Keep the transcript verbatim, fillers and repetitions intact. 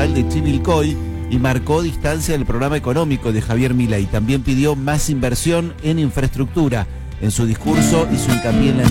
electoral de Chivilcoy y marcó distancia del programa económico de Javier Milei. También pidió más inversión en infraestructura. En su discurso hizo hincapié en la